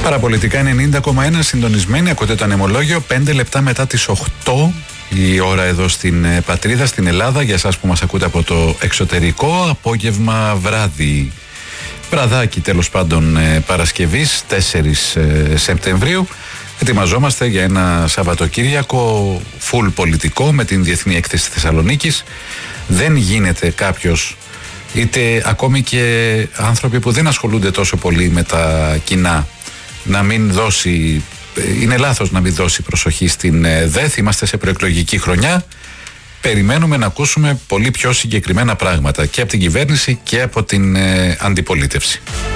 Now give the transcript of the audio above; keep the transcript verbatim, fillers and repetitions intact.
Παραπολιτικά ενενήντα κόμμα ένα συντονισμένοι, ακούτε το ανεμολόγιο, πέντε λεπτά μετά τις οκτώ η ώρα εδώ στην πατρίδα, στην Ελλάδα, για εσάς που μας ακούτε από το εξωτερικό, απόγευμα βράδυ, βραδάκι τέλος πάντων Παρασκευής, τέσσερις Σεπτεμβρίου. Ετοιμαζόμαστε για ένα Σαββατοκύριακο full πολιτικό με την Διεθνή Έκθεση Θεσσαλονίκης. Δεν γίνεται κάποιος, είτε ακόμη και άνθρωποι που δεν ασχολούνται τόσο πολύ με τα κοινά, να μην δώσει, είναι λάθος να μην δώσει προσοχή στην ΔΕΘ. Είμαστε σε προεκλογική χρονιά. Περιμένουμε να ακούσουμε πολύ πιο συγκεκριμένα πράγματα και από την κυβέρνηση και από την ε, αντιπολίτευση.